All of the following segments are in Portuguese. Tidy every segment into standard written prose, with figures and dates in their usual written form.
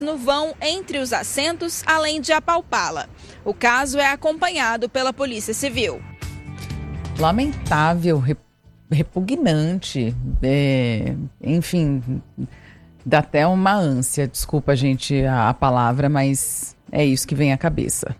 vão entre os assentos, além de apalpá-la. O caso é acompanhado pela Polícia Civil. Lamentável, repugnante, enfim, dá até uma ânsia, desculpa, gente, a palavra, mas é isso que vem à cabeça.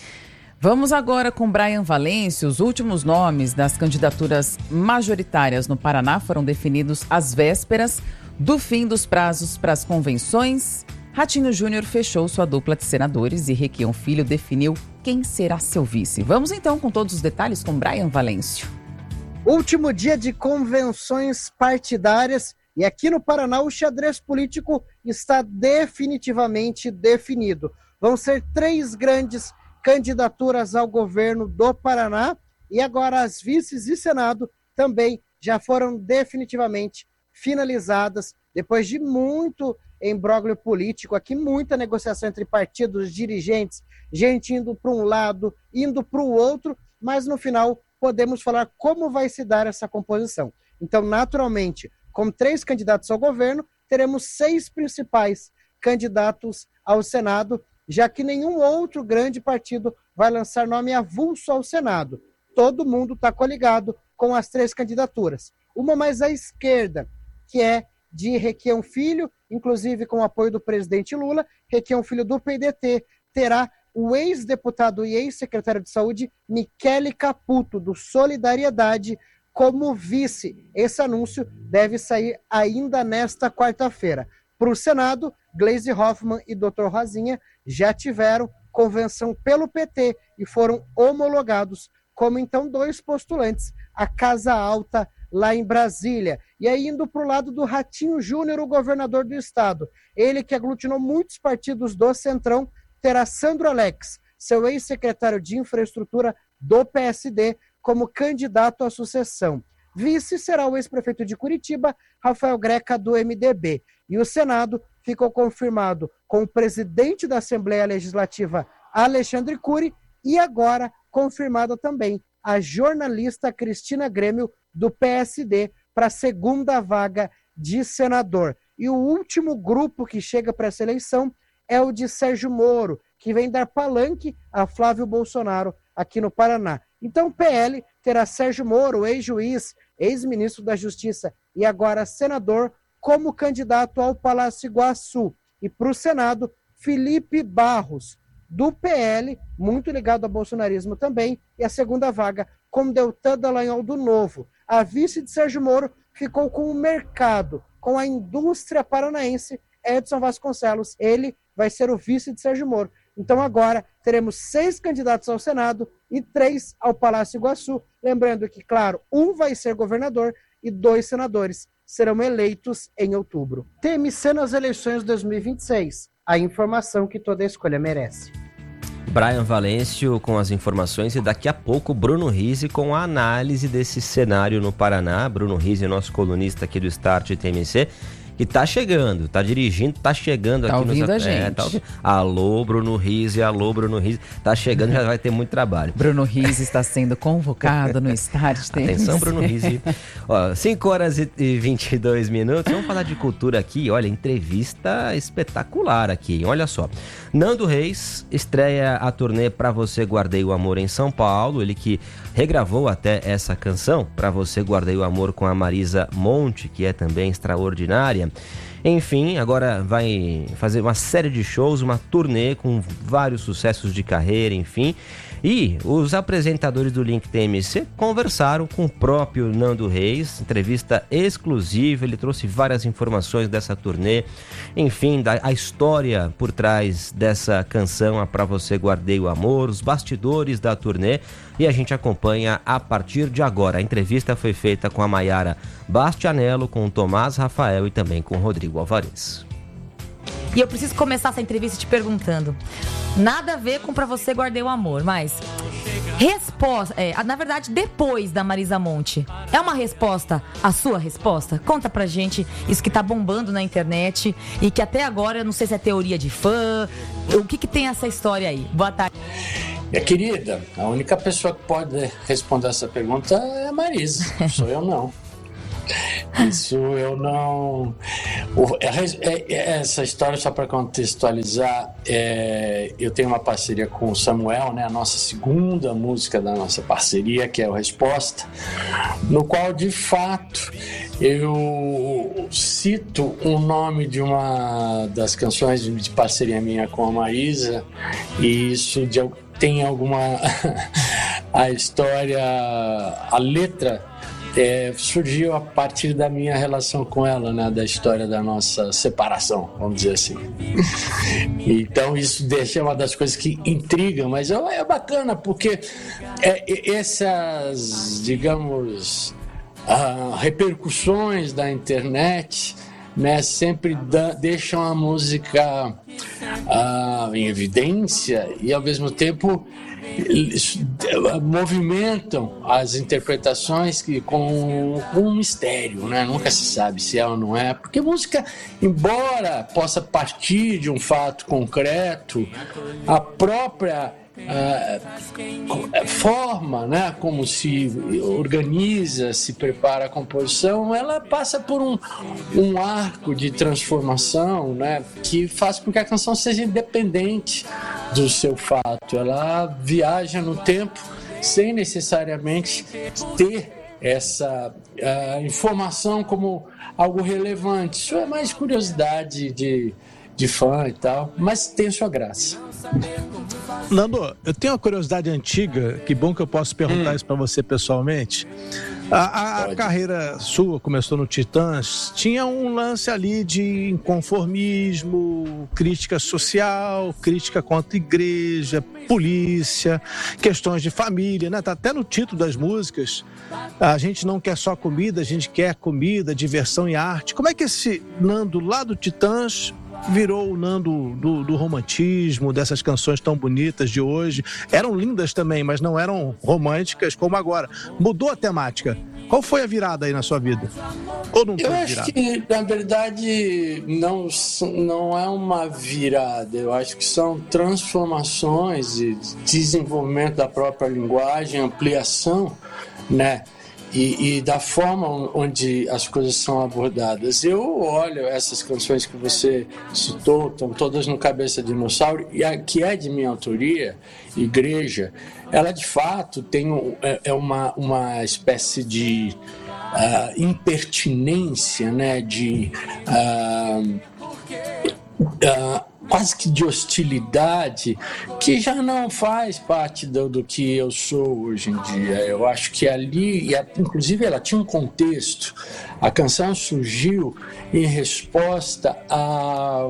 Vamos agora com Brian Valêncio. Os últimos nomes das candidaturas majoritárias no Paraná foram definidos às vésperas do fim dos prazos para as convenções. Ratinho Júnior fechou sua dupla de senadores e Requião Filho definiu quem será seu vice. Vamos então com todos os detalhes com Brian Valêncio. Último dia de convenções partidárias e aqui no Paraná o xadrez político está definitivamente definido. Vão ser 3 grandes candidaturas ao governo do Paraná e agora as vices e Senado também já foram definitivamente finalizadas depois de muito imbróglio político, aqui muita negociação entre partidos, dirigentes, gente indo para um lado, indo para o outro, mas no final podemos falar como vai se dar essa composição. Então, naturalmente, com 3 candidatos ao governo, teremos 6 principais candidatos ao Senado, já que nenhum outro grande partido vai lançar nome avulso ao Senado. Todo mundo está coligado com as 3 candidaturas. Uma mais à esquerda, que é de Requião Filho, inclusive com o apoio do presidente Lula. Requião Filho do PDT terá o ex-deputado e ex-secretário de Saúde Michele Caputo, do Solidariedade, como vice. Esse anúncio deve sair ainda nesta quarta-feira. Para o Senado, Gleisi Hoffmann e Dr. Rosinha já tiveram convenção pelo PT e foram homologados como, então, 2 postulantes à Casa Alta lá em Brasília. E aí, indo para o lado do Ratinho Júnior, o governador do estado, ele que aglutinou muitos partidos do Centrão, terá Sandro Alex, seu ex-secretário de Infraestrutura do PSD, como candidato à sucessão. Vice será o ex-prefeito de Curitiba, Rafael Greca, do MDB. E o Senado ficou confirmado com o presidente da Assembleia Legislativa, Alexandre Cury, e agora confirmada também a jornalista Cristina Grêmio, do PSD, para a segunda vaga de senador. E o último grupo que chega para essa eleição é o de Sérgio Moro, que vem dar palanque a Flávio Bolsonaro aqui no Paraná. Então o PL terá Sérgio Moro, ex-juiz, ex-ministro da Justiça e agora senador, como candidato ao Palácio Iguaçu. E para o Senado, Felipe Barros, do PL, muito ligado ao bolsonarismo também, e a segunda vaga com Deltan Dallagnol do Novo. A vice de Sérgio Moro ficou com o mercado, com a indústria paranaense, Edson Vasconcelos. Ele vai ser o vice de Sérgio Moro. Então agora teremos 6 candidatos ao Senado e 3 ao Palácio Iguaçu. Lembrando que, claro, um vai ser governador e 2 senadores serão eleitos em outubro. TMC nas eleições de 2026. A informação que toda escolha merece. Brian Valêncio com as informações e daqui a pouco Bruno Rizzi com a análise desse cenário no Paraná. Bruno Rizzi, nosso colunista aqui do Start TMC, que tá chegando, tá dirigindo, tá chegando tá aqui ouvindo a gente. Alô, Bruno Rizzi, tá chegando, já vai ter muito trabalho. Bruno Rizzi está sendo convocado no Start TMC. Atenção, Bruno Rizzi. 5h22. Vamos falar de cultura aqui. Olha, entrevista espetacular aqui. Olha só. Nando Reis estreia a turnê Pra Você Guardei o Amor em São Paulo. Ele que regravou até essa canção, Pra Você Guardei o Amor, com a Marisa Monte, que é também extraordinária. Enfim, agora vai fazer uma série de shows, uma turnê com vários sucessos de carreira, enfim. E os apresentadores do Link TMC conversaram com o próprio Nando Reis, entrevista exclusiva, ele trouxe várias informações dessa turnê, enfim, a história por trás dessa canção, a Pra Você Guardei o Amor, os bastidores da turnê, e a gente acompanha a partir de agora. A entrevista foi feita com a Maiara Bastianello, com o Tomás Rafael e também com o Rodrigo Alvarez. E eu preciso começar essa entrevista te perguntando, nada a ver com Pra Você Guardei o Amor, mas resposta, na verdade, depois da Marisa Monte, é uma resposta a sua resposta? Conta pra gente isso que tá bombando na internet e que até agora, eu não sei se é teoria de fã, o que tem essa história aí? Boa tarde. Minha querida, a única pessoa que pode responder essa pergunta é a Marisa, sou eu não. Isso eu não... Essa história, só para contextualizar, eu tenho uma parceria com o Samuel, né, a nossa segunda música da nossa parceria, que é o Resposta, no qual, de fato, eu cito o nome de uma das canções de parceria minha com a Maísa, e isso tem alguma... a história, a letra surgiu a partir da minha relação com ela, né, da história da nossa separação, vamos dizer assim. Então isso deixa uma das coisas que intrigam, mas é bacana porque essas, digamos, repercussões da internet, né, sempre deixam a música em evidência e ao mesmo tempo movimentam as interpretações com um mistério, né? Nunca se sabe se é ou não é, porque música, embora possa partir de um fato concreto, a própria forma, né, como se organiza, se prepara a composição, ela passa por um arco de transformação, né, que faz com que a canção seja independente do seu fato. Ela viaja no tempo sem necessariamente ter essa informação como algo relevante. Isso é mais curiosidade de fã e tal, mas tem sua graça. Nando, eu tenho uma curiosidade antiga, que bom que eu posso perguntar isso para você pessoalmente. A carreira sua começou no Titãs, tinha um lance ali de inconformismo, crítica social, crítica contra a igreja, polícia, questões de família, né? Tá até no título das músicas. A gente não quer só comida, a gente quer comida, diversão e arte. Como é que esse Nando lá do Titãs virou o Nando do romantismo, dessas canções tão bonitas de hoje? Eram lindas também, mas não eram românticas como agora. Mudou a temática. Qual foi a virada aí na sua vida? Ou não foi virada? Eu acho que, na verdade, não é uma virada. Eu acho que são transformações e desenvolvimento da própria linguagem, ampliação, né? E da forma onde as coisas são abordadas. Eu olho essas canções que você citou, estão todas no Cabeça Dinossauro, e a que é de minha autoria, Igreja, ela de fato tem uma espécie de impertinência, né, de quase que de hostilidade, que já não faz parte do que eu sou hoje em dia. Eu acho que ali, inclusive ela tinha um contexto. A canção surgiu em resposta à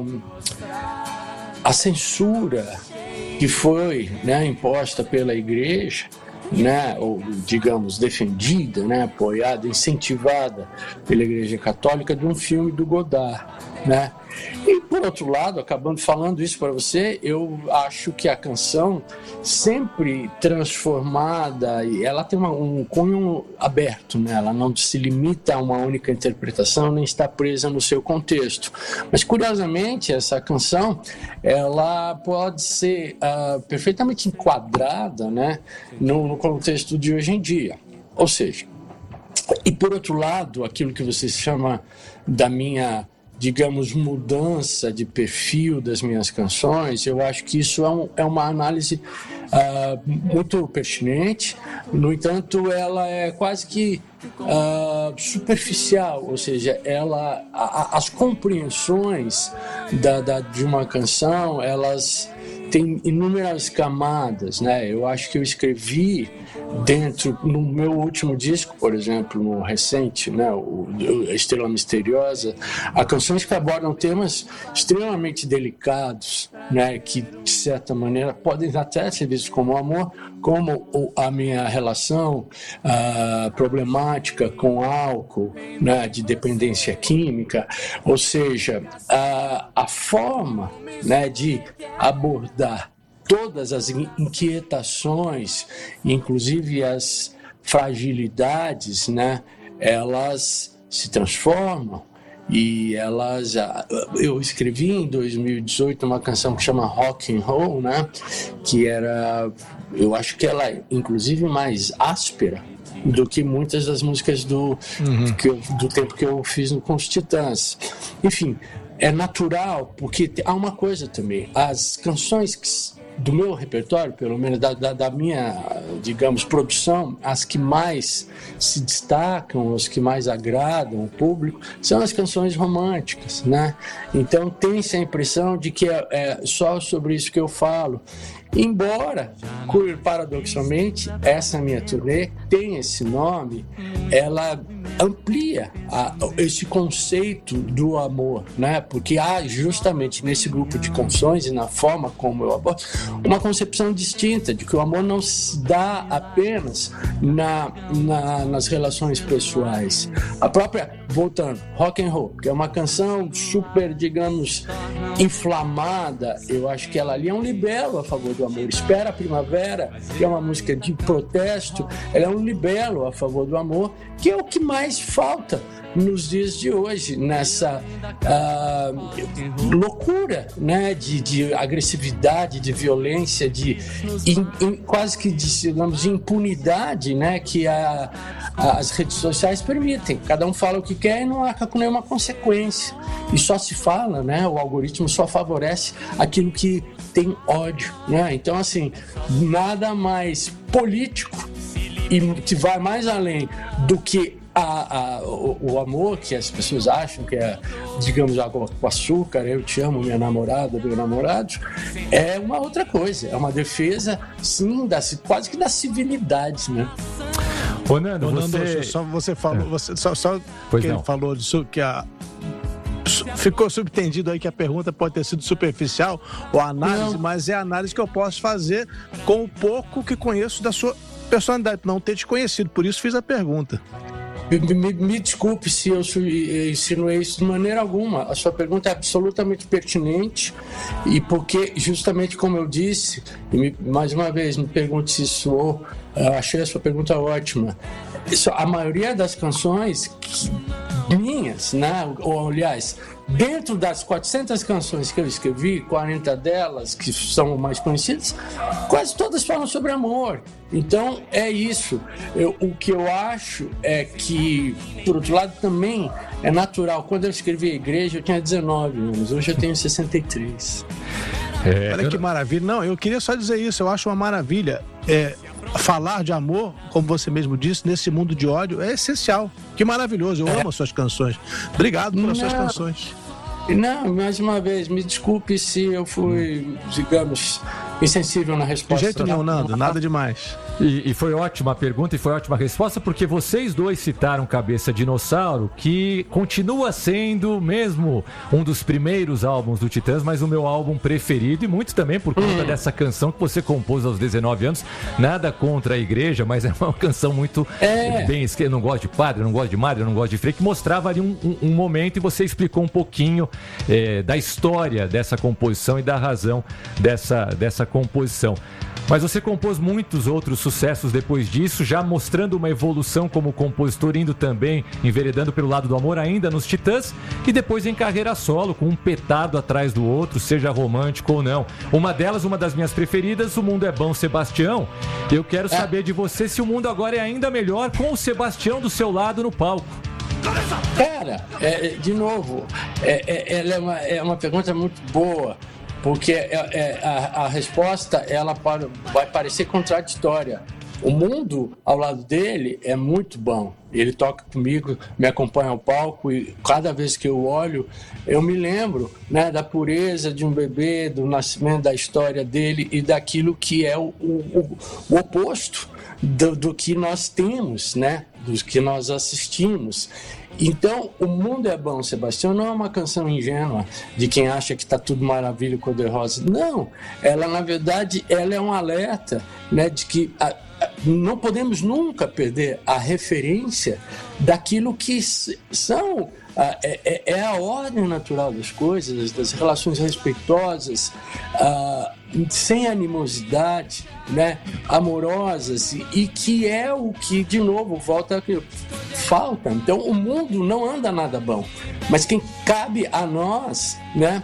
censura que foi, né, imposta pela igreja, né, ou digamos defendida, né, apoiada, incentivada pela Igreja Católica, de um filme do Godard, né? E por outro lado, acabando falando isso para você, eu acho que a canção sempre transformada, e ela tem um cunho aberto, né? Ela não se limita a uma única interpretação, nem está presa no seu contexto. Mas curiosamente, essa canção, ela pode ser perfeitamente enquadrada, né, no contexto de hoje em dia. Ou seja, e por outro lado, aquilo que você chama da minha, digamos, mudança de perfil das minhas canções, eu acho que isso é uma análise muito pertinente. No entanto, ela é quase que superficial, ou seja, as compreensões de uma canção, elas têm inúmeras camadas, né? Eu acho que eu escrevi no meu último disco, por exemplo, no recente, né, o Estrela Misteriosa, há canções que abordam temas extremamente delicados, né, que de certa maneira podem até ser vistos como amor, como a minha relação problemática com álcool, né, de dependência química. Ou seja, a forma, né, de abordar todas as inquietações, inclusive as fragilidades, né, elas se transformam. E eu escrevi em 2018 uma canção que chama Rock and Roll, né, que eu acho que ela é inclusive mais áspera, do que muitas das músicas do tempo que eu fiz com os Titãs. Enfim, é natural, porque há uma coisa também, as canções do meu repertório, pelo menos da minha, digamos, produção, as que mais se destacam, as que mais agradam o público, são as canções românticas, né? Então tem-se a impressão de que é só sobre isso que eu falo. Embora, paradoxalmente, essa minha turnê tem esse nome, ela amplia esse conceito do amor, né? Porque há justamente nesse grupo de canções e na forma como eu abordo, uma concepção distinta de que o amor não se dá apenas nas relações pessoais. A própria, voltando, Rock and Roll, que é uma canção super, digamos, inflamada, eu acho que ela ali é um libelo a favor do amor. Espera a Primavera, que é uma música de protesto, ela é um libelo a favor do amor, que é o que mais falta nos dias de hoje, nessa loucura, né, de agressividade, de violência, quase que digamos, impunidade, né, que as redes sociais permitem. Cada um fala o que quer e não arca com nenhuma consequência. E só se fala, né, o algoritmo só favorece aquilo que tem ódio, né? Então, assim, nada mais político e que vai mais além do que o amor que as pessoas acham que é, digamos, água com açúcar, eu te amo, minha namorada, meu namorado, é uma outra coisa, é uma defesa, sim, quase que da civilidade, né? Ô, Nando, você falou, ele falou disso, que ficou subtendido aí que a pergunta pode ter sido superficial ou análise, mas é a análise que eu posso fazer com o pouco que conheço da sua personalidade, não ter te conhecido, por isso fiz a pergunta. Me desculpe se eu insinuei isso de maneira alguma. A sua pergunta é absolutamente pertinente e porque, justamente como eu disse, mais uma vez, me pergunte se soou, achei a sua pergunta ótima. A maioria das canções minhas, né, ou aliás, dentro das 400 canções que eu escrevi, 40 delas, que são mais conhecidas, quase todas falam sobre amor. Então, é isso. O que eu acho é que, por outro lado, também é natural. Quando eu escrevi a Igreja, eu tinha 19 anos. Hoje eu tenho 63. Olha que maravilha. Não, eu queria só dizer isso. Eu acho uma maravilha. Falar de amor, como você mesmo disse, nesse mundo de ódio, é essencial. Que maravilhoso. Eu amo as suas canções. Obrigado pelas suas canções. Não, mais uma vez, me desculpe se eu fui, digamos, insensível na resposta. De jeito nenhum, Nando, nada demais. E foi ótima a pergunta e foi ótima a resposta, porque vocês dois citaram Cabeça Dinossauro, que continua sendo mesmo um dos primeiros álbuns do Titãs, mas o meu álbum preferido, e muito também por conta dessa canção que você compôs aos 19 anos. Nada contra a Igreja, mas é uma canção muito bem escrita. Eu não gosto de padre, eu não gosto de madre, eu não gosto de freio, que mostrava ali um momento, e você explicou um pouquinho da história dessa composição e da razão dessa composição. Mas você compôs muitos outros sucessos depois disso, já mostrando uma evolução como compositor, indo também, enveredando pelo lado do amor ainda nos Titãs, e depois em carreira solo, com um petado atrás do outro, seja romântico ou não. Uma delas, uma das minhas preferidas, O Mundo é Bom, Sebastião. Eu quero saber de você se o mundo agora é ainda melhor com o Sebastião do seu lado no palco. Cara, de novo, ela é uma pergunta muito boa, porque a resposta ela vai parecer contraditória. O mundo ao lado dele é muito bom. Ele toca comigo, me acompanha ao palco, e cada vez que eu olho, eu me lembro, né, da pureza de um bebê, do nascimento, da história dele e daquilo que é o oposto do que nós temos, né, dos que nós assistimos. Então, O Mundo é Bom, Sebastião, não é uma canção ingênua de quem acha que está tudo maravilha, cor-de-rosa. Não, ela, na verdade, ela é um alerta, né, de que não podemos nunca perder a referência daquilo que são a ordem natural das coisas, das relações respeitosas, sem animosidade, né, amorosas, e que é o que, de novo, volta aqui, falta. Então, o mundo não anda nada bom, mas quem cabe a nós, né,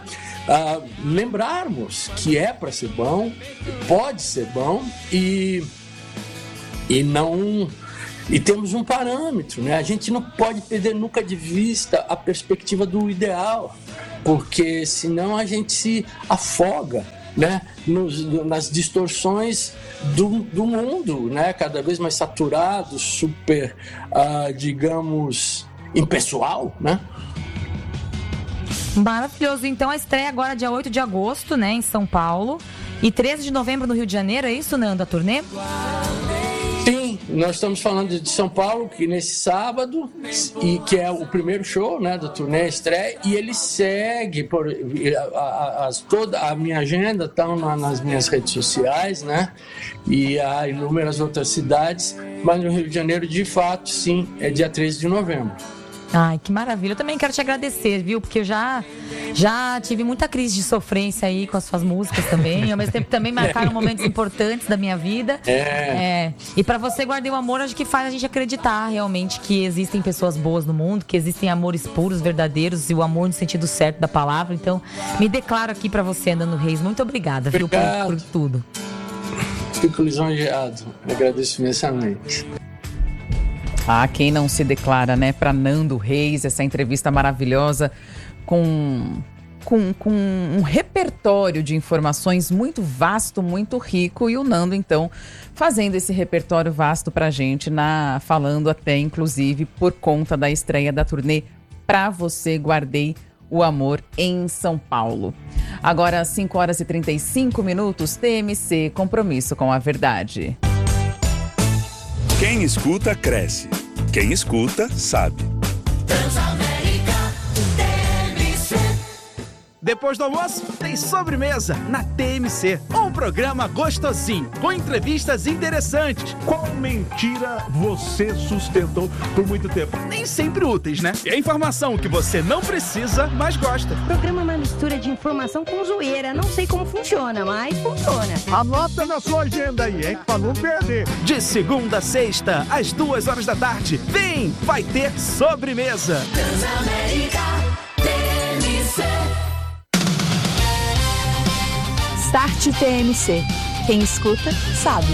lembrarmos que é para ser bom, pode ser bom, e não E temos um parâmetro, né? A gente não pode perder nunca de vista a perspectiva do ideal, porque senão a gente se afoga, né? Nas distorções do mundo, né? Cada vez mais saturado, super, digamos, impessoal, né? Maravilhoso. Então a estreia agora dia 8 de agosto, né, em São Paulo, e 13 de novembro no Rio de Janeiro, é isso, Nando, a turnê? Sim, nós estamos falando de São Paulo, que nesse sábado, e que é o primeiro show, né, da turnê estreia, e ele segue, toda a minha agenda está nas minhas redes sociais, né, e há inúmeras outras cidades, mas no Rio de Janeiro, de fato, sim, é dia 13 de novembro. Ai, que maravilha. Eu também quero te agradecer, viu? Porque eu já tive muita crise de sofrência aí com as suas músicas também. Ao mesmo tempo também marcaram momentos importantes da minha vida. E pra você, Guardei o Amor, acho que faz a gente acreditar realmente que existem pessoas boas no mundo, que existem amores puros, verdadeiros, e o amor no sentido certo da palavra. Então, me declaro aqui pra você, Nando Reis. Muito obrigada, viu, por tudo. Fico lisonjeado. Agradeço imensamente. Quem não se declara, né? Para Nando Reis, essa entrevista maravilhosa com um repertório de informações muito vasto, muito rico, e o Nando, então, fazendo esse repertório vasto pra gente, falando até, inclusive, por conta da estreia da turnê Pra Você Guardei o Amor em São Paulo. Agora, 5 horas e 35 minutos, TMC, Compromisso com a Verdade. Quem escuta, cresce. Quem escuta, sabe. Transamérica, TMC. Depois do almoço, tem sobremesa na TMC. Um programa gostosinho, com entrevistas interessantes. Qual mentira você sustentou por muito tempo? Nem sempre úteis, né? E a informação que você não precisa, mas gosta. O programa é uma mistura de informação com zoeira. Não sei como funciona, mas funciona. Anota na sua agenda aí, hein? Pra não perder. De segunda a sexta, às 2h da tarde. Vem, vai ter sobremesa. Transamérica, TMC. Start TMC. Quem escuta, sabe.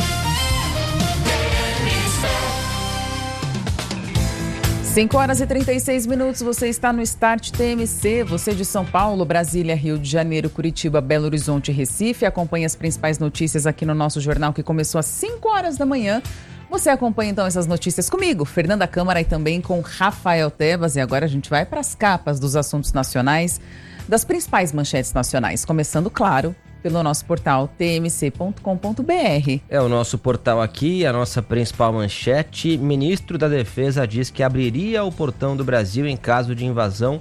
5 horas e 36 minutos, você está no Start TMC, você de São Paulo, Brasília, Rio de Janeiro, Curitiba, Belo Horizonte e Recife. Acompanhe as principais notícias aqui no nosso jornal, que começou às 5 horas da manhã. Você acompanha então essas notícias comigo, Fernanda Câmara, e também com Rafael Tebas. E agora a gente vai para as capas dos assuntos nacionais, das principais manchetes nacionais, começando, claro, pelo nosso portal tmc.com.br. É o nosso portal aqui, a nossa principal manchete. Ministro da Defesa diz que abriria o portão do Brasil em caso de invasão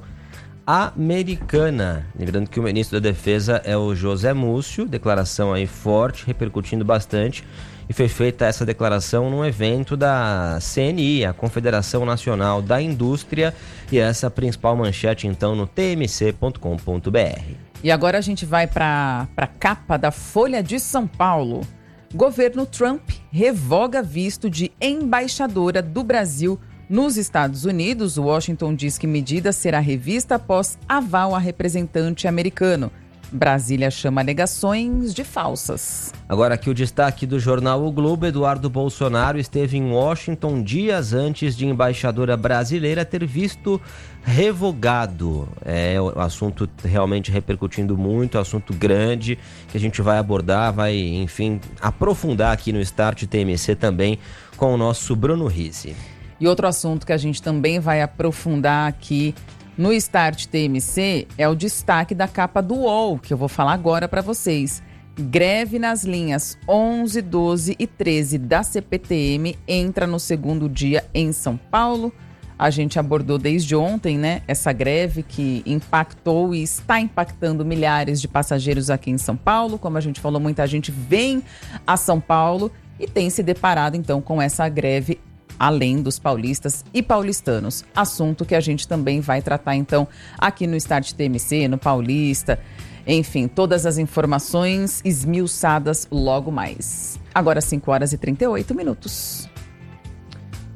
americana. Lembrando que o ministro da Defesa é o José Múcio, declaração aí forte, repercutindo bastante. E foi feita essa declaração num evento da CNI, a Confederação Nacional da Indústria, e essa é a principal manchete então no tmc.com.br. E agora a gente vai para a capa da Folha de São Paulo. Governo Trump revoga visto de embaixadora do Brasil nos Estados Unidos. O Washington diz que medida será revista após aval a representante americano. Brasília chama alegações de falsas. Agora aqui o destaque do jornal O Globo. Eduardo Bolsonaro esteve em Washington dias antes de embaixadora brasileira ter visto revogado. É o assunto realmente repercutindo muito, assunto grande que a gente vai abordar, vai, enfim, aprofundar aqui no Start TMC também com o nosso Bruno Risse. E outro assunto que a gente também vai aprofundar aqui no Start TMC é o destaque da capa do UOL, que eu vou falar agora para vocês. Greve nas linhas 11, 12 e 13 da CPTM entra no segundo dia em São Paulo. A gente abordou desde ontem, né, essa greve que impactou e está impactando milhares de passageiros aqui em São Paulo. Como a gente falou, muita gente vem a São Paulo e tem se deparado então com essa greve, além dos paulistas e paulistanos. Assunto que a gente também vai tratar, então, aqui no Start TMC, no Paulista. Enfim, todas as informações esmiuçadas logo mais. Agora, 5 horas e 38 minutos.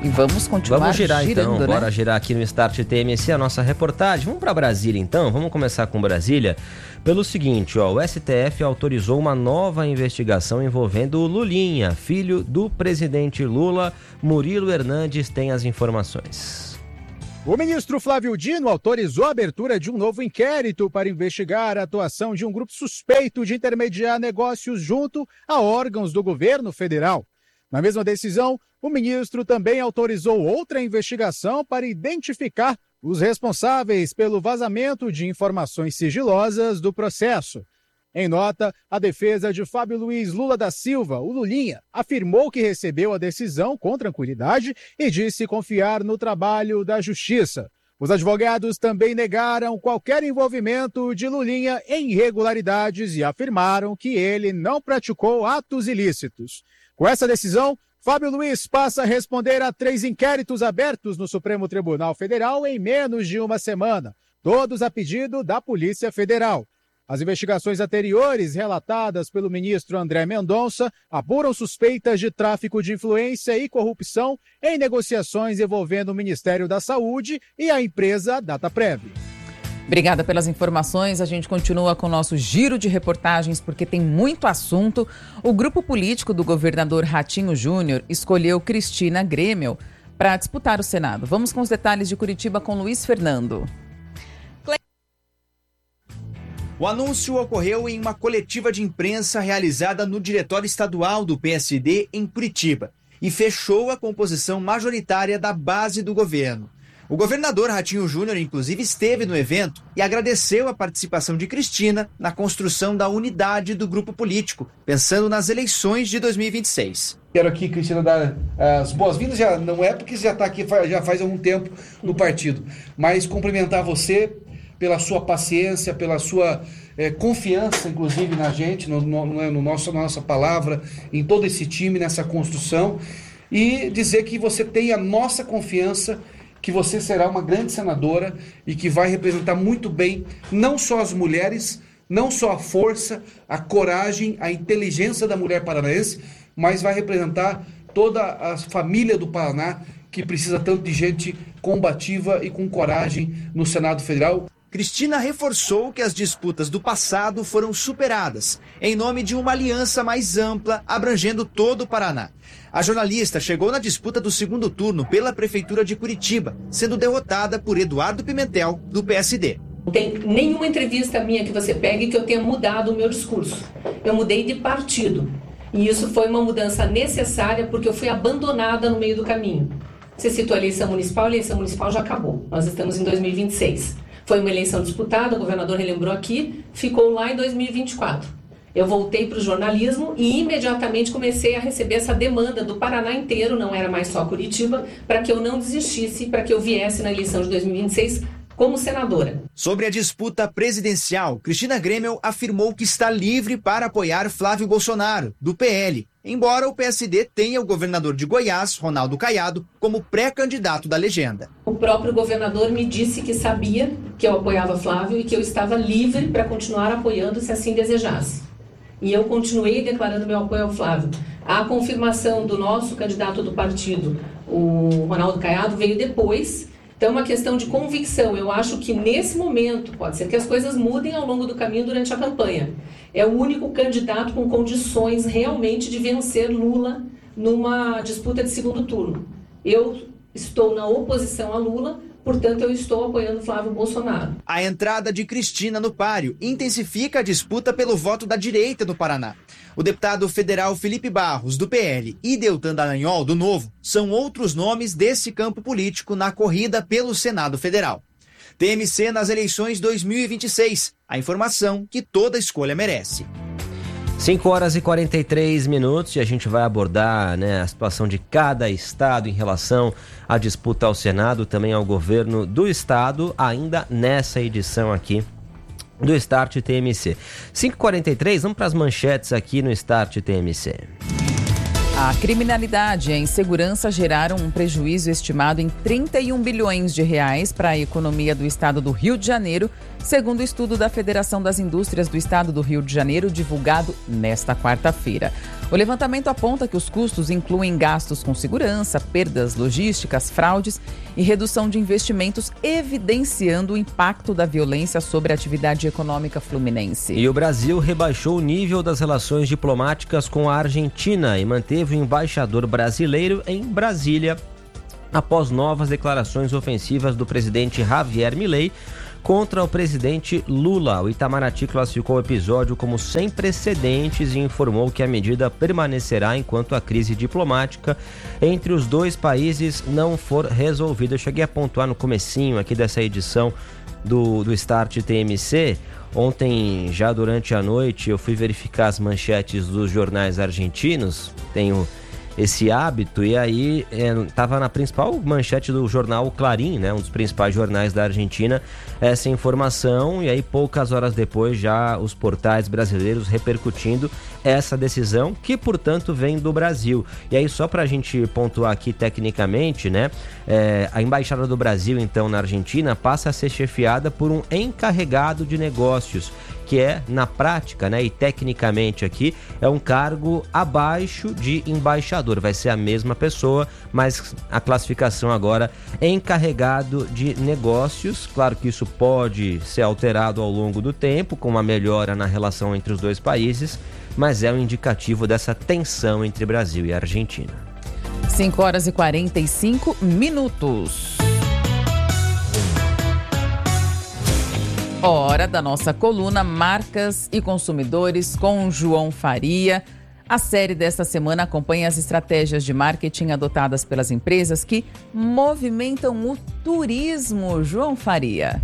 E vamos continuar Vamos girar girando, então, né? bora girar aqui no Start TMC a nossa reportagem. Vamos para Brasília então, vamos começar com Brasília. Pelo seguinte, o STF autorizou uma nova investigação envolvendo o Lulinha, filho do presidente Lula. Murilo Hernandes tem as informações. O ministro Flávio Dino autorizou a abertura de um novo inquérito para investigar a atuação de um grupo suspeito de intermediar negócios junto a órgãos do governo federal. Na mesma decisão, o ministro também autorizou outra investigação para identificar os responsáveis pelo vazamento de informações sigilosas do processo. Em nota, a defesa de Fábio Luiz Lula da Silva, o Lulinha, afirmou que recebeu a decisão com tranquilidade e disse confiar no trabalho da Justiça. Os advogados também negaram qualquer envolvimento de Lulinha em irregularidades e afirmaram que ele não praticou atos ilícitos. Com essa decisão, Fábio Luiz passa a responder a 3 inquéritos abertos no Supremo Tribunal Federal em menos de uma semana, todos a pedido da Polícia Federal. As investigações anteriores, relatadas pelo ministro André Mendonça, apuram suspeitas de tráfico de influência e corrupção em negociações envolvendo o Ministério da Saúde e a empresa Dataprev. Obrigada pelas informações. A gente continua com o nosso giro de reportagens porque tem muito assunto. O grupo político do governador Ratinho Júnior escolheu Cristina Grêmio para disputar o Senado. Vamos com os detalhes de Curitiba com Luiz Fernando. O anúncio ocorreu em uma coletiva de imprensa realizada no Diretório Estadual do PSD em Curitiba e fechou a composição majoritária da base do governo. O governador Ratinho Júnior, inclusive, esteve no evento e agradeceu a participação de Cristina na construção da unidade do grupo político, pensando nas eleições de 2026. Quero aqui, Cristina, dar as boas-vindas, já não é porque você já está aqui já faz algum tempo no partido, mas cumprimentar você pela sua paciência, pela sua confiança, inclusive, na gente, na nossa palavra, em todo esse time, nessa construção, e dizer que você tem a nossa confiança, que você será uma grande senadora e que vai representar muito bem não só as mulheres, não só a força, a coragem, a inteligência da mulher paranaense, mas vai representar toda a família do Paraná, que precisa tanto de gente combativa e com coragem no Senado Federal. Cristina reforçou que as disputas do passado foram superadas, em nome de uma aliança mais ampla, abrangendo todo o Paraná. A jornalista chegou na disputa do segundo turno pela Prefeitura de Curitiba, sendo derrotada por Eduardo Pimentel, do PSD. Não tem nenhuma entrevista minha que você pegue que eu tenha mudado o meu discurso. Eu mudei de partido. E isso foi uma mudança necessária porque eu fui abandonada no meio do caminho. Você citou a eleição municipal já acabou. Nós estamos em 2026. Foi uma eleição disputada, o governador relembrou aqui, ficou lá em 2024. Eu voltei para o jornalismo e imediatamente comecei a receber essa demanda do Paraná inteiro, não era mais só Curitiba, para que eu não desistisse, para que eu viesse na eleição de 2026 como senadora. Sobre a disputa presidencial, Cristina Grêmio afirmou que está livre para apoiar Flávio Bolsonaro, do PL, embora o PSD tenha o governador de Goiás, Ronaldo Caiado, como pré-candidato da legenda. O próprio governador me disse que sabia que eu apoiava Flávio e que eu estava livre para continuar apoiando se assim desejasse. E eu continuei declarando meu apoio ao Flávio. A confirmação do nosso candidato do partido, o Ronaldo Caiado, veio depois. Então é uma questão de convicção. Eu acho que nesse momento, pode ser que as coisas mudem ao longo do caminho durante a campanha. É o único candidato com condições realmente de vencer Lula numa disputa de segundo turno. Eu estou na oposição a Lula, portanto eu estou apoiando Flávio Bolsonaro. A entrada de Cristina no páreo intensifica a disputa pelo voto da direita no Paraná. O deputado federal Felipe Barros, do PL, e Deltan Dallagnol, do Novo, são outros nomes desse campo político na corrida pelo Senado Federal. TMC nas eleições 2026. A informação que toda escolha merece. 5 horas e 43 minutos e a gente vai abordar, a situação de cada estado em relação à disputa ao Senado, também ao governo do estado, ainda nessa edição aqui do Start TMC. 5h43, vamos para as manchetes aqui no Start TMC. A criminalidade e a insegurança geraram um prejuízo estimado em 31 bilhões de reais para a economia do estado do Rio de Janeiro, segundo o estudo da Federação das Indústrias do Estado do Rio de Janeiro, divulgado nesta quarta-feira. O levantamento aponta que os custos incluem gastos com segurança, perdas logísticas, fraudes e redução de investimentos, evidenciando o impacto da violência sobre a atividade econômica fluminense. E o Brasil rebaixou o nível das relações diplomáticas com a Argentina e manteve o embaixador brasileiro em Brasília após novas declarações ofensivas do presidente Javier Milei contra o presidente Lula. O Itamaraty classificou o episódio como sem precedentes e informou que a medida permanecerá enquanto a crise diplomática entre os dois países não for resolvida. Eu cheguei a pontuar no comecinho aqui dessa edição do Start TMC. Ontem, já durante a noite, eu fui verificar as manchetes dos jornais argentinos. Tenho esse hábito, e aí estava na principal manchete do jornal Clarín, né, um dos principais jornais da Argentina, essa informação, e aí poucas horas depois já os portais brasileiros repercutindo essa decisão, que portanto vem do Brasil. E aí só para a gente pontuar aqui tecnicamente, né, a Embaixada do Brasil então na Argentina passa a ser chefiada por um encarregado de negócios, que é, na prática, né, e tecnicamente aqui, é um cargo abaixo de embaixador. Vai ser a mesma pessoa, mas a classificação agora é encarregado de negócios. Claro que isso pode ser alterado ao longo do tempo, com uma melhora na relação entre os dois países, mas é um indicativo dessa tensão entre Brasil e Argentina. 5 horas e 45 minutos. Hora da nossa coluna Marcas e Consumidores com João Faria. A série desta semana acompanha as estratégias de marketing adotadas pelas empresas que movimentam o turismo. João Faria.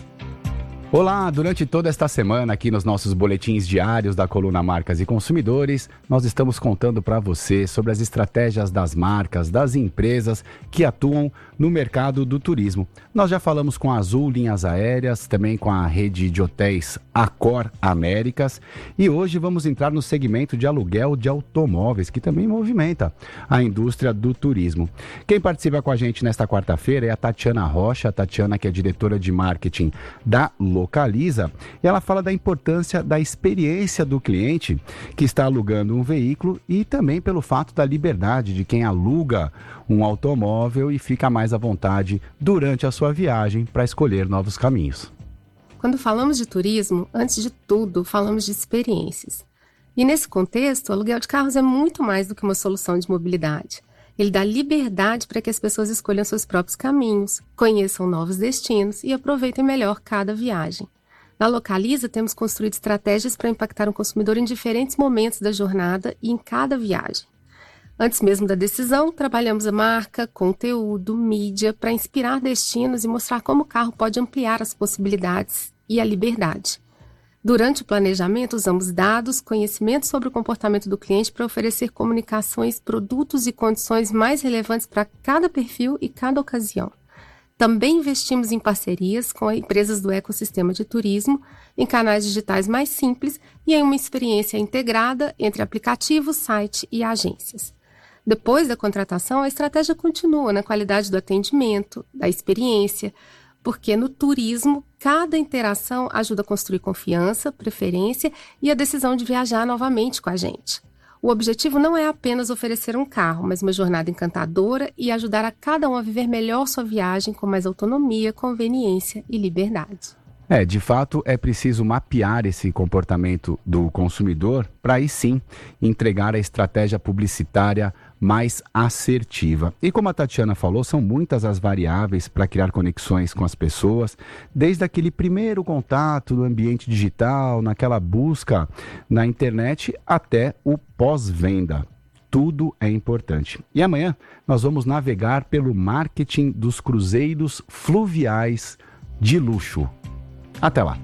Olá, durante toda esta semana aqui nos nossos boletins diários da coluna Marcas e Consumidores, nós estamos contando para você sobre as estratégias das marcas, das empresas que atuam no mercado do turismo. Nós já falamos com a Azul Linhas Aéreas, também com a rede de hotéis Accor Américas, e hoje vamos entrar no segmento de aluguel de automóveis, que também movimenta a indústria do turismo. Quem participa com a gente nesta quarta-feira é a Tatiana Rocha, a Tatiana que é diretora de marketing da Localiza, e ela fala da importância da experiência do cliente que está alugando um veículo e também pelo fato da liberdade de quem aluga um automóvel e fica mais à vontade durante a sua viagem para escolher novos caminhos. Quando falamos de turismo, antes de tudo, falamos de experiências. E nesse contexto, o aluguel de carros é muito mais do que uma solução de mobilidade. Ele dá liberdade para que as pessoas escolham seus próprios caminhos, conheçam novos destinos e aproveitem melhor cada viagem. Na Localiza, temos construído estratégias para impactar o consumidor em diferentes momentos da jornada e em cada viagem. Antes mesmo da decisão, trabalhamos a marca, conteúdo, mídia para inspirar destinos e mostrar como o carro pode ampliar as possibilidades e a liberdade. Durante o planejamento, usamos dados, conhecimentos sobre o comportamento do cliente para oferecer comunicações, produtos e condições mais relevantes para cada perfil e cada ocasião. Também investimos em parcerias com empresas do ecossistema de turismo, em canais digitais mais simples e em uma experiência integrada entre aplicativo, site e agências. Depois da contratação, a estratégia continua na qualidade do atendimento, da experiência, porque no turismo, cada interação ajuda a construir confiança, preferência e a decisão de viajar novamente com a gente. O objetivo não é apenas oferecer um carro, mas uma jornada encantadora e ajudar a cada um a viver melhor sua viagem com mais autonomia, conveniência e liberdade. De fato, é preciso mapear esse comportamento do consumidor para aí sim entregar a estratégia publicitária mais assertiva. E como a Tatiana falou, são muitas as variáveis para criar conexões com as pessoas, desde aquele primeiro contato no ambiente digital, naquela busca na internet, até o pós-venda. Tudo é importante. E amanhã nós vamos navegar pelo marketing dos cruzeiros fluviais de luxo. Até lá.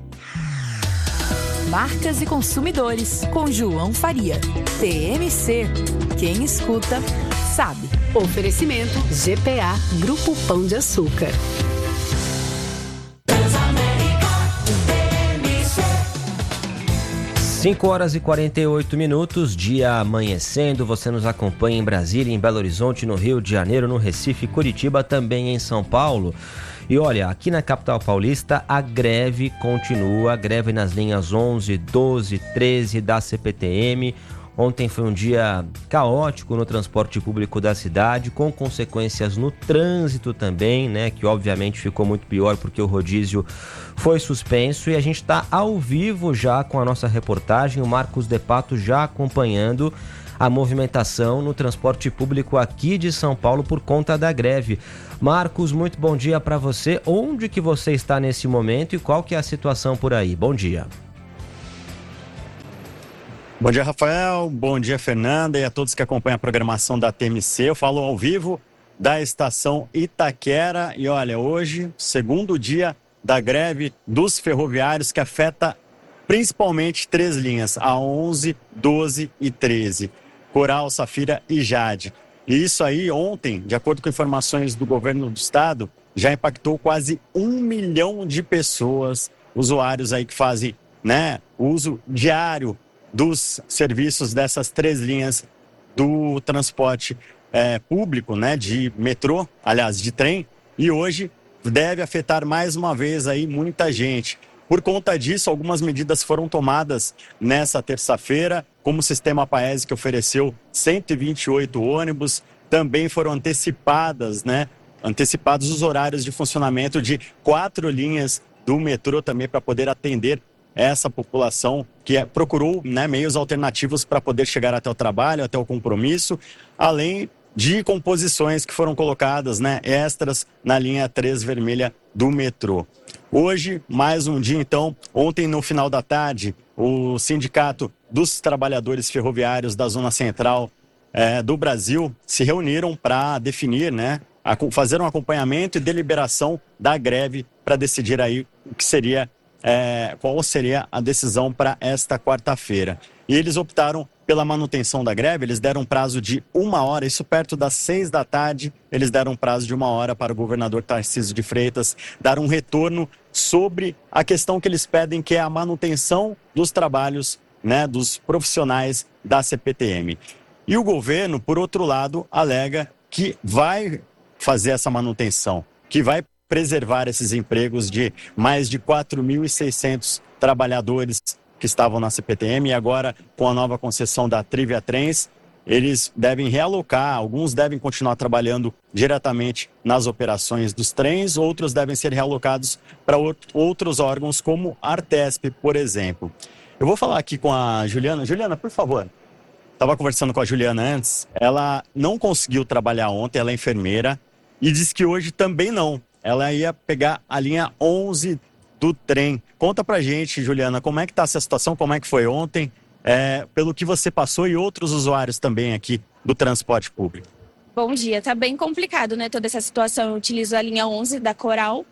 Marcas e Consumidores, com João Faria. TMC. Quem escuta, sabe. Oferecimento GPA, Grupo Pão de Açúcar. 5 horas e 48 minutos, dia amanhecendo, você nos acompanha em Brasília, em Belo Horizonte, no Rio de Janeiro, no Recife, Curitiba, também em São Paulo. E olha, aqui na capital paulista, a greve continua, a greve nas linhas 11, 12, 13 da CPTM. Ontem foi um dia caótico no transporte público da cidade, com consequências no trânsito também, né? Que obviamente ficou muito pior porque o rodízio foi suspenso. E a gente está ao vivo já com a nossa reportagem, o Marcos De Pato já acompanhando a movimentação no transporte público aqui de São Paulo por conta da greve. Marcos, muito bom dia para você. Onde que você está nesse momento e qual que é a situação por aí? Bom dia. Bom dia, Rafael. Bom dia, Fernanda, e a todos que acompanham a programação da TMC. Eu falo ao vivo da estação Itaquera. E olha, hoje, segundo dia da greve dos ferroviários, que afeta principalmente 3 linhas, a 11, 12 e 13. Coral, Safira e Jade. E isso aí, ontem, de acordo com informações do governo do estado, já impactou quase 1 milhão de pessoas, usuários aí que fazem, né, uso diário dos serviços dessas 3 linhas do transporte público, né, de metrô, aliás, de trem, e hoje deve afetar mais uma vez aí muita gente. Por conta disso, algumas medidas foram tomadas nessa terça-feira, como o sistema Paese, que ofereceu 128 ônibus, também foram antecipados os horários de funcionamento de 4 linhas do metrô também para poder atender essa população que procurou, né, meios alternativos para poder chegar até o trabalho, até o compromisso, além de composições que foram colocadas, né, extras na linha 3 vermelha do metrô. Hoje, mais um dia, então, ontem no final da tarde, o Sindicato dos Trabalhadores Ferroviários da Zona Central do Brasil se reuniram para definir, né, fazer um acompanhamento e deliberação da greve para decidir aí o que seria qual seria a decisão para esta quarta-feira. E eles optaram pela manutenção da greve, eles deram um prazo de 1 hora, isso perto das 6 da tarde, eles deram um prazo de 1 hora para o governador Tarcísio de Freitas dar um retorno sobre a questão que eles pedem, que é a manutenção dos trabalhos, né, dos profissionais da CPTM. E o governo, por outro lado, alega que vai fazer essa manutenção, que vai preservar esses empregos de mais de 4.600 trabalhadores que estavam na CPTM, e agora com a nova concessão da Trivia Trens, eles devem realocar, alguns devem continuar trabalhando diretamente nas operações dos trens, outros devem ser realocados para outros órgãos como a Artesp, por exemplo. Eu vou falar aqui com a Juliana. Juliana, por favor. Estava conversando com a Juliana antes, ela não conseguiu trabalhar ontem, ela é enfermeira, e disse que hoje também não. Ela ia pegar a linha 11 do trem. Conta pra gente, Juliana, como é que tá essa situação, como é que foi ontem, pelo que você passou e outros usuários também aqui do transporte público. Bom dia, tá bem complicado, né, toda essa situação. Eu utilizo a linha 11 da Coral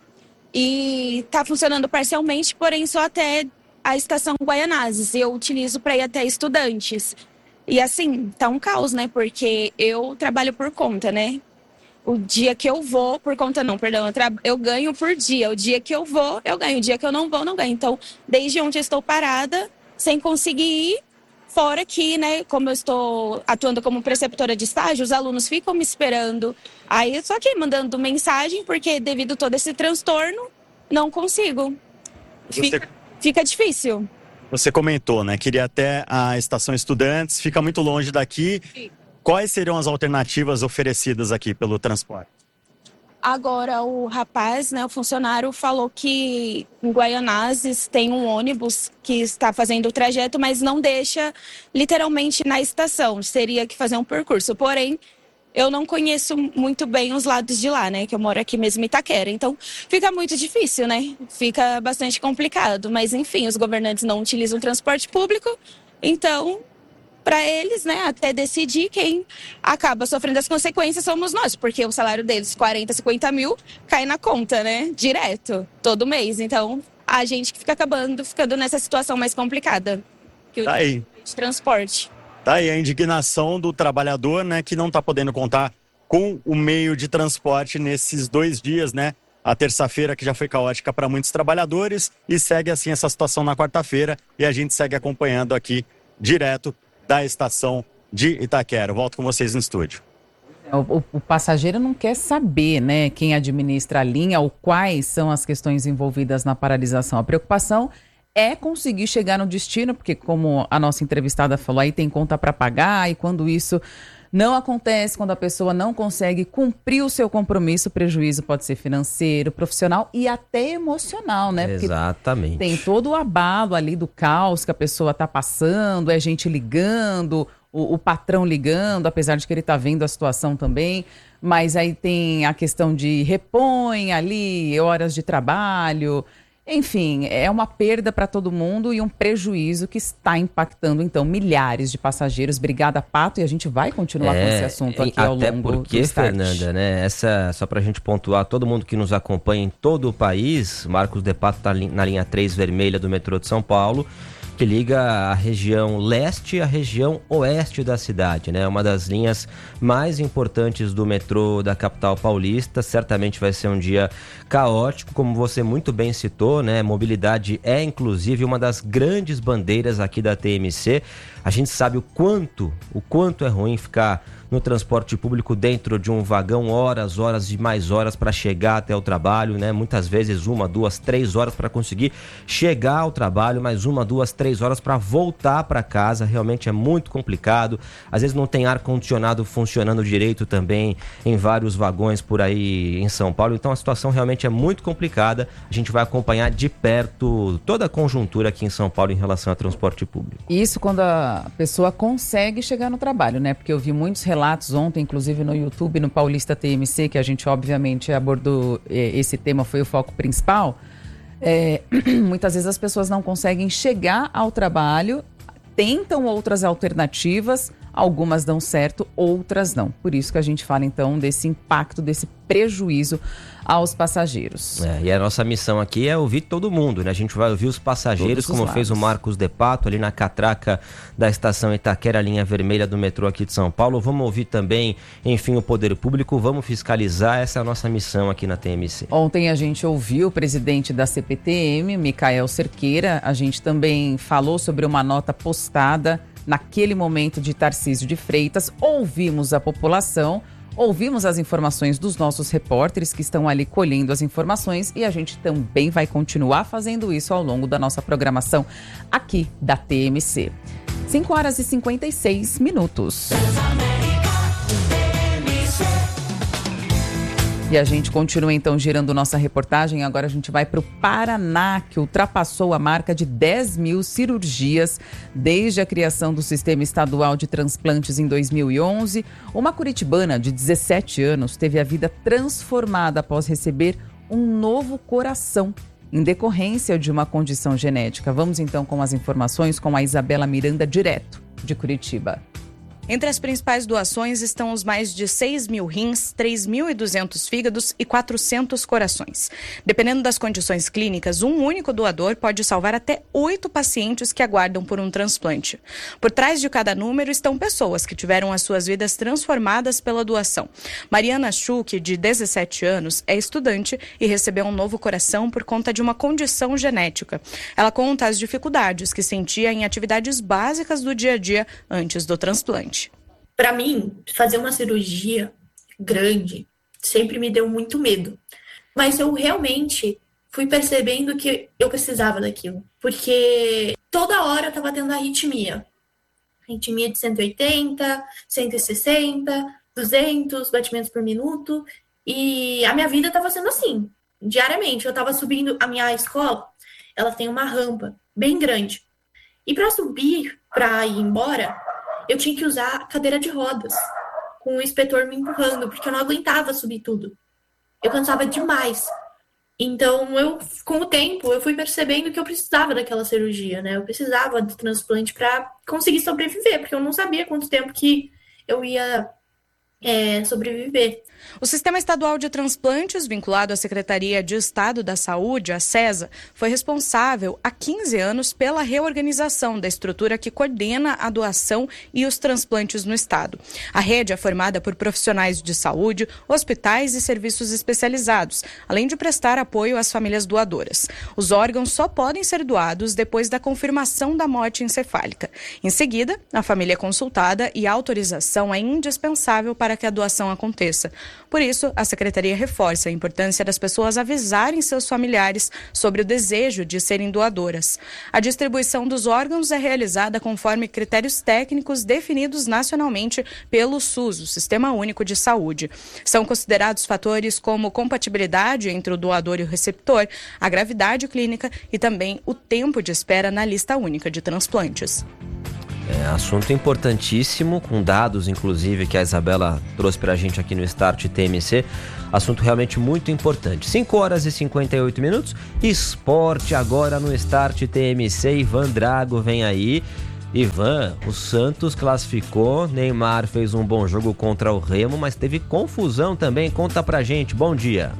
e tá funcionando parcialmente, porém só até a estação Guaianazes. Eu utilizo para ir até Estudantes. E assim, tá um caos, né, porque eu trabalho por conta, né. O dia que eu vou, por conta não, perdão, eu ganho por dia. O dia que eu vou, eu ganho. O dia que eu não vou, não ganho. Então, desde ontem eu estou parada, sem conseguir ir. Fora que, né, como eu estou atuando como preceptora de estágio, os alunos ficam me esperando. Aí eu só aqui mandando mensagem, porque devido a todo esse transtorno, não consigo. Fica difícil. Você comentou, né, queria até a estação Estudantes, fica muito longe daqui. Sim. Quais seriam as alternativas oferecidas aqui pelo transporte? Agora, o rapaz, né, o funcionário, falou que em Guaianazes tem um ônibus que está fazendo o trajeto, mas não deixa literalmente na estação. Seria que fazer um percurso. Porém, eu não conheço muito bem os lados de lá, né, que eu moro aqui mesmo em Itaquera. Então, fica muito difícil, né? Fica bastante complicado. Mas, enfim, os governantes não utilizam o transporte público, então, para eles, né, até decidir quem acaba sofrendo as consequências somos nós, porque o salário deles, 40, 50 mil, cai na conta, né, direto, todo mês. Então, a gente que fica ficando nessa situação mais complicada que o de transporte. Tá aí a indignação do trabalhador, né, que não está podendo contar com o meio de transporte nesses 2 dias, né, a terça-feira que já foi caótica para muitos trabalhadores e segue assim essa situação na quarta-feira e a gente segue acompanhando aqui direto da estação de Itaquera. Volto com vocês no estúdio. O passageiro não quer saber, né, quem administra a linha ou quais são as questões envolvidas na paralisação. A preocupação é conseguir chegar no destino, porque como a nossa entrevistada falou, aí tem conta para pagar e quando isso não acontece, quando a pessoa não consegue cumprir o seu compromisso, o prejuízo pode ser financeiro, profissional e até emocional, né? Porque exatamente. Tem todo o abalo ali do caos que a pessoa está passando, é gente ligando, o patrão ligando, apesar de que ele está vendo a situação também, mas aí tem a questão de repõe ali, horas de trabalho. Enfim, é uma perda para todo mundo e um prejuízo que está impactando, então, milhares de passageiros. Obrigada, Pato, e a gente vai continuar com esse assunto aqui ao longo do Até porque, Fernanda, né, só para a gente pontuar, todo mundo que nos acompanha em todo o país, Marcos de Pato está na linha 3 vermelha do metrô de São Paulo, que liga a região leste à região oeste da cidade, né? Uma das linhas mais importantes do metrô da capital paulista. Certamente vai ser um dia caótico, como você muito bem citou, né? Mobilidade é, inclusive, uma das grandes bandeiras aqui da TMC. A gente sabe o quanto é ruim ficar no transporte público dentro de um vagão, horas e mais horas para chegar até o trabalho, né? Muitas vezes 1, 2, 3 horas para conseguir chegar ao trabalho, mais 1, 2, 3 horas para voltar para casa. Realmente é muito complicado. Às vezes não tem ar-condicionado funcionando direito também em vários vagões por aí em São Paulo. Então a situação realmente é muito complicada. A gente vai acompanhar de perto toda a conjuntura aqui em São Paulo em relação ao transporte público. Isso quando a pessoa consegue chegar no trabalho, né? Porque eu vi muitos relatos ontem, inclusive no YouTube, no Paulista TMC, que a gente obviamente abordou, esse tema foi o foco principal. Muitas vezes as pessoas não conseguem chegar ao trabalho, tentam outras alternativas, algumas dão certo, outras não. Por isso que a gente fala então desse impacto, desse prejuízo aos passageiros. E a nossa missão aqui é ouvir todo mundo, né? A gente vai ouvir os passageiros, como fez o Marcos de Pato ali na catraca da estação Itaquera, linha vermelha do metrô aqui de São Paulo. Vamos ouvir também, enfim, o poder público, vamos fiscalizar. Essa é a nossa missão aqui na TMC. Ontem a gente ouviu o presidente da CPTM, Micael Cerqueira. A gente também falou sobre uma nota postada naquele momento de Tarcísio de Freitas. Ouvimos a população, ouvimos as informações dos nossos repórteres que estão ali colhendo as informações e a gente também vai continuar fazendo isso ao longo da nossa programação aqui da TMC. 5h56. E a gente continua então girando nossa reportagem. Agora a gente vai para o Paraná, que ultrapassou a marca de 10 mil cirurgias desde a criação do Sistema Estadual de Transplantes em 2011. Uma curitibana de 17 anos teve a vida transformada após receber um novo coração em decorrência de uma condição genética. Vamos então com as informações com a Isabela Miranda, direto de Curitiba. Entre as principais doações estão os mais de 6 mil rins, 3.200 fígados e 400 corações. Dependendo das condições clínicas, um único doador pode salvar até 8 pacientes que aguardam por um transplante. Por trás de cada número estão pessoas que tiveram as suas vidas transformadas pela doação. Mariana Schuch, de 17 anos, é estudante e recebeu um novo coração por conta de uma condição genética. Ela conta as dificuldades que sentia em atividades básicas do dia a dia antes do transplante. Para mim, fazer uma cirurgia grande sempre me deu muito medo. Mas eu realmente fui percebendo que eu precisava daquilo. Porque toda hora eu estava tendo arritmia. Arritmia de 180, 160, 200 batimentos por minuto. E a minha vida estava sendo assim, diariamente. Eu estava subindo a minha escola, ela tem uma rampa bem grande. E para subir, para ir embora, eu tinha que usar cadeira de rodas, com o inspetor me empurrando, porque eu não aguentava subir tudo. Eu cansava demais. Então, com o tempo, eu fui percebendo que eu precisava daquela cirurgia, né? Eu precisava do transplante para conseguir sobreviver, porque eu não sabia quanto tempo que eu ia sobreviver. O Sistema Estadual de Transplantes, vinculado à Secretaria de Estado da Saúde, a SESA, foi responsável há 15 anos pela reorganização da estrutura que coordena a doação e os transplantes no estado. A rede é formada por profissionais de saúde, hospitais e serviços especializados, além de prestar apoio às famílias doadoras. Os órgãos só podem ser doados depois da confirmação da morte encefálica. Em seguida, a família é consultada e a autorização é indispensável para que a doação aconteça. Por isso, a Secretaria reforça a importância das pessoas avisarem seus familiares sobre o desejo de serem doadoras. A distribuição dos órgãos é realizada conforme critérios técnicos definidos nacionalmente pelo SUS, o Sistema Único de Saúde. São considerados fatores como compatibilidade entre o doador e o receptor, a gravidade clínica e também o tempo de espera na lista única de transplantes. Assunto importantíssimo, com dados, inclusive, que a Isabela trouxe pra gente aqui no Start TMC. Assunto realmente muito importante. 5 horas e 58 minutos. Esporte agora no Start TMC. Ivan Drago vem aí. Ivan, o Santos classificou. Neymar fez um bom jogo contra o Remo, mas teve confusão também. Conta pra gente. Bom dia.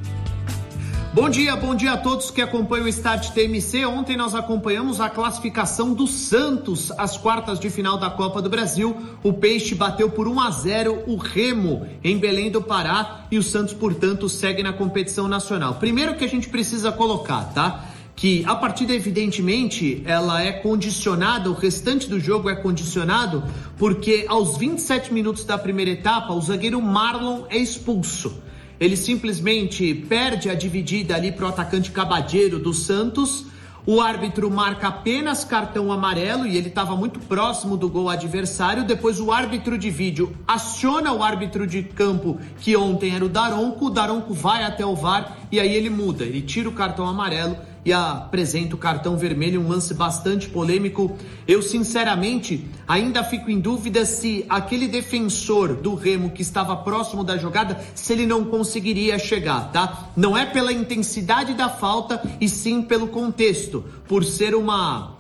Bom dia a todos que acompanham o Start TMC. Ontem nós acompanhamos a classificação do Santos às quartas de final da Copa do Brasil. O Peixe bateu por 1-0 o Remo em Belém do Pará e o Santos, portanto, segue na competição nacional. Primeiro que a gente precisa colocar, tá? Que a partida, evidentemente, ela é condicionada, o restante do jogo é condicionado, porque aos 27 minutos da primeira etapa, o zagueiro Marlon é expulso. Ele simplesmente perde a dividida ali para o atacante Cabadeiro do Santos. O árbitro marca apenas cartão amarelo e ele estava muito próximo do gol adversário. Depois o árbitro de vídeo aciona o árbitro de campo, que ontem era o Daronco. O Daronco vai até o VAR e aí ele muda. Ele tira o cartão amarelo e apresenta o cartão vermelho, um lance bastante polêmico. Eu, sinceramente, ainda fico em dúvida se aquele defensor do Remo que estava próximo da jogada, se ele não conseguiria chegar, tá? Não é pela intensidade da falta, e sim pelo contexto, por ser uma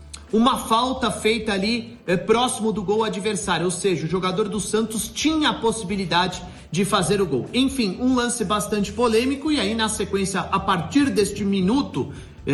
falta feita ali próximo do gol adversário, ou seja, o jogador do Santos tinha a possibilidade de fazer o gol. Enfim, um lance bastante polêmico, e aí na sequência, a partir deste minuto,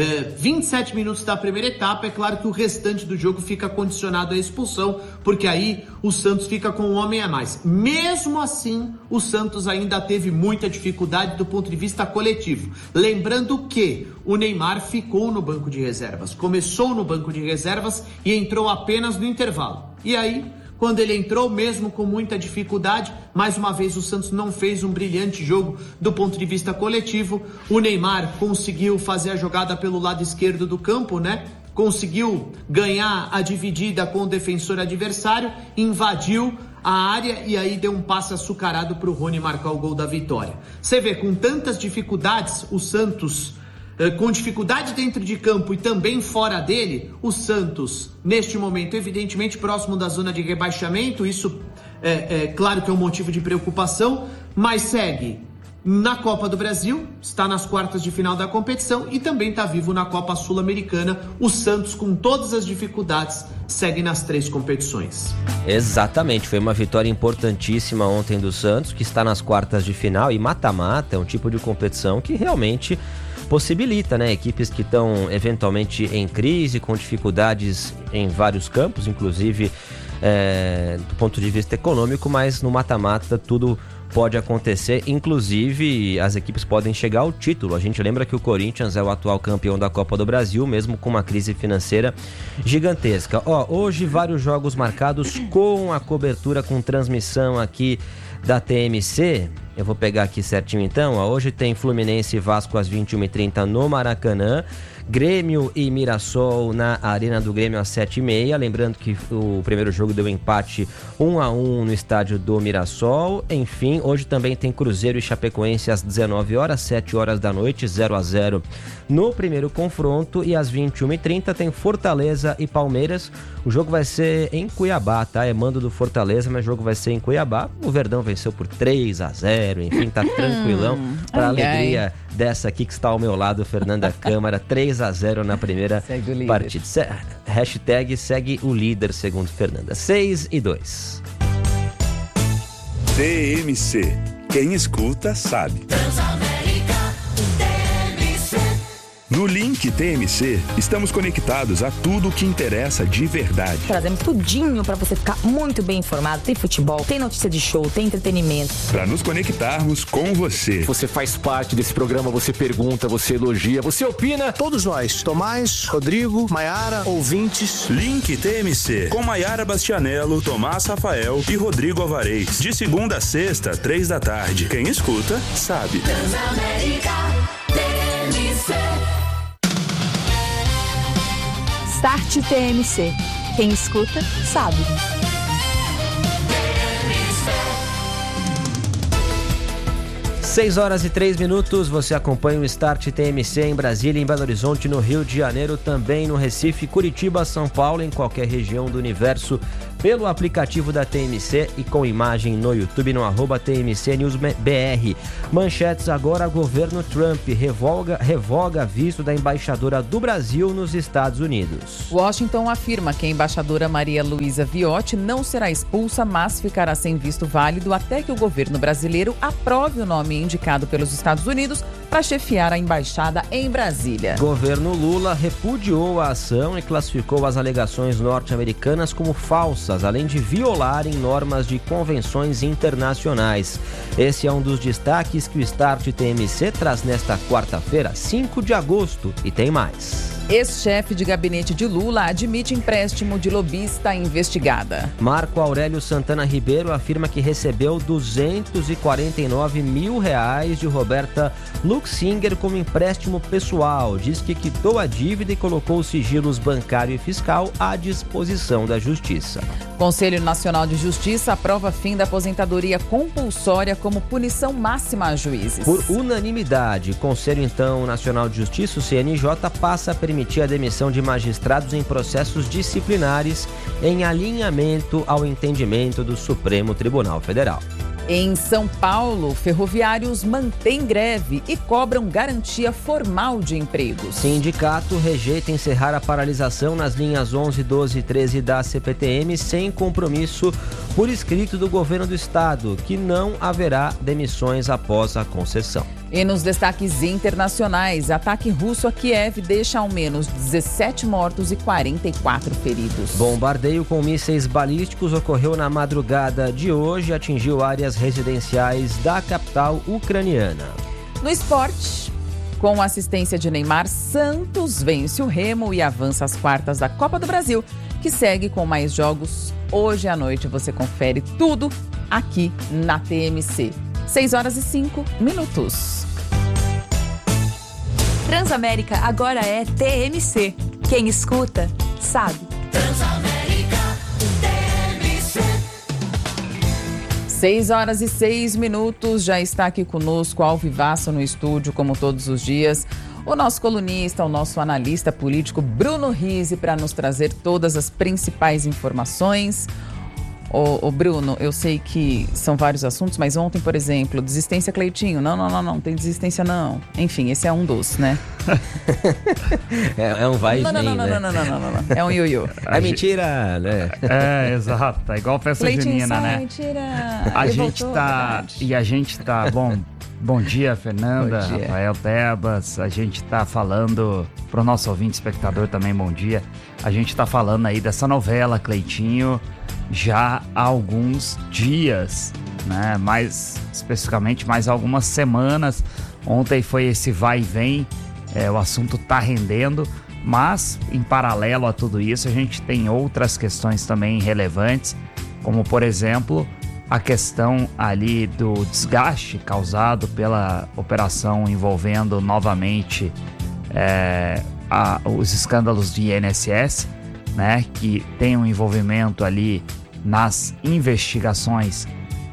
27 minutos da primeira etapa, é claro que o restante do jogo fica condicionado à expulsão, porque aí o Santos fica com um homem a mais. Mesmo assim, o Santos ainda teve muita dificuldade do ponto de vista coletivo. Lembrando que o Neymar ficou no banco de reservas, começou no banco de reservas e entrou apenas no intervalo. E aí, quando ele entrou, mesmo com muita dificuldade, mais uma vez o Santos não fez um brilhante jogo do ponto de vista coletivo. O Neymar conseguiu fazer a jogada pelo lado esquerdo do campo, né? Conseguiu ganhar a dividida com o defensor adversário, invadiu a área e aí deu um passe açucarado para o Rony marcar o gol da vitória. Você vê, com tantas dificuldades, o Santos, com dificuldade dentro de campo e também fora dele, o Santos, neste momento, evidentemente próximo da zona de rebaixamento. Isso é claro que é um motivo de preocupação, mas segue na Copa do Brasil, está nas quartas de final da competição e também está vivo na Copa Sul-Americana. O Santos, com todas as dificuldades, segue nas 3 competições. Exatamente, foi uma vitória importantíssima ontem do Santos, que está nas quartas de final, e mata-mata é um tipo de competição que realmente possibilita, né, equipes que estão eventualmente em crise, com dificuldades em vários campos, inclusive do ponto de vista econômico, mas no mata-mata tudo pode acontecer, inclusive as equipes podem chegar ao título. A gente lembra que o Corinthians é o atual campeão da Copa do Brasil, mesmo com uma crise financeira gigantesca. Hoje vários jogos marcados com a cobertura, com transmissão aqui da TMC. Eu vou pegar aqui certinho então. Hoje tem Fluminense e Vasco às 21h30 no Maracanã. Grêmio e Mirassol na Arena do Grêmio às 7h30. Lembrando que o primeiro jogo deu empate 1-1 no estádio do Mirassol. Enfim, hoje também tem Cruzeiro e Chapecoense às 19h, 7h da noite, 0-0 no primeiro confronto. E às 21h30 tem Fortaleza e Palmeiras. O jogo vai ser em Cuiabá, tá? É mando do Fortaleza, mas o jogo vai ser em Cuiabá. O Verdão venceu por 3-0, enfim, tá tranquilão. Para alegria dessa aqui que está ao meu lado, Fernanda Câmara, 3-0 na primeira partida. Hashtag segue o líder, segundo Fernanda. 6-2. TMC. Quem escuta, sabe. No Link TMC, estamos conectados a tudo o que interessa de verdade. Trazemos tudinho para você ficar muito bem informado. Tem futebol, tem notícia de show, tem entretenimento. Para nos conectarmos com você. Você faz parte desse programa, você pergunta, você elogia, você opina. Todos nós, Tomás, Rodrigo, Maiara, ouvintes. Link TMC, com Maiara Bastianello, Tomás Rafael e Rodrigo Alvarez. De segunda a sexta, 15h. Quem escuta, sabe. Transamérica TMC. Start TMC. Quem escuta, sabe. 6h03, você acompanha o Start TMC em Brasília, em Belo Horizonte, no Rio de Janeiro, também no Recife, Curitiba, São Paulo, em qualquer região do universo, pelo aplicativo da TMC e com imagem no YouTube, no @TMC News BR. Manchetes agora: governo Trump revoga visto da embaixadora do Brasil nos Estados Unidos. Washington afirma que a embaixadora Maria Luísa Viotti não será expulsa, mas ficará sem visto válido até que o governo brasileiro aprove o nome indicado pelos Estados Unidos para chefiar a embaixada em Brasília. Governo Lula repudiou a ação e classificou as alegações norte-americanas como falsas, além de violarem normas de convenções internacionais. Esse é um dos destaques que o Start TMC traz nesta quarta-feira, 5 de agosto, e tem mais. Ex-chefe de gabinete de Lula admite empréstimo de lobista investigada. Marco Aurélio Santana Ribeiro afirma que recebeu R$249 mil de Roberta Luxinger como empréstimo pessoal. Diz que quitou a dívida e colocou os sigilos bancário e fiscal à disposição da Justiça. Conselho Nacional de Justiça aprova fim da aposentadoria compulsória como punição máxima a juízes. Por unanimidade, o Conselho Nacional de Justiça, o CNJ, passa a permitir a demissão de magistrados em processos disciplinares em alinhamento ao entendimento do Supremo Tribunal Federal. Em São Paulo, ferroviários mantêm greve e cobram garantia formal de empregos. Sindicato rejeita encerrar a paralisação nas linhas 11, 12 e 13 da CPTM sem compromisso por escrito do governo do estado, que não haverá demissões após a concessão. E nos destaques internacionais, ataque russo a Kiev deixa ao menos 17 mortos e 44 feridos. Bombardeio com mísseis balísticos ocorreu na madrugada de hoje e atingiu áreas residenciais da capital ucraniana. No esporte, com assistência de Neymar, Santos vence o Remo e avança às quartas da Copa do Brasil, que segue com mais jogos. Hoje à noite você confere tudo aqui na TMC. 6h05. Transamérica agora é TMC. Quem escuta, sabe. Transamérica TMC. 6h06. Já está aqui conosco, ao vivaço no estúdio, como todos os dias, o nosso colunista, o nosso analista político Bruno Rizzi, para nos trazer todas as principais informações. Ô Bruno, eu sei que são vários assuntos, mas ontem, por exemplo, desistência Cleitinho. Não tem desistência não. Enfim, esse é um dos, né? É um vai e vem, não. É um ioiô. É mentira, né? É, exato. É igual festa Cleitinho, junina, né? Mentira. A gente tá... Bom dia, Fernanda, Bom dia. Rafael Tebas. A gente tá falando, pro nosso ouvinte espectador também, bom dia. A gente tá falando aí dessa novela, Cleitinho, já há alguns dias, né? Mais especificamente, mais algumas semanas. Ontem foi esse vai e vem, o assunto tá rendendo, mas em paralelo a tudo isso, a gente tem outras questões também relevantes, como por exemplo, a questão ali do desgaste causado pela operação envolvendo novamente os escândalos de INSS, né? Que tem um envolvimento ali nas investigações